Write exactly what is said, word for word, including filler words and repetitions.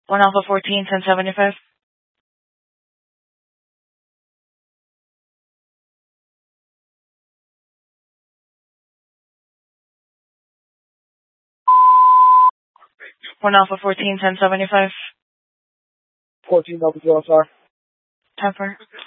One Alpha fourteen, ten seventy-five. One Alpha fourteen, ten seventy-five. fourteen Delta Zero Star. Temper.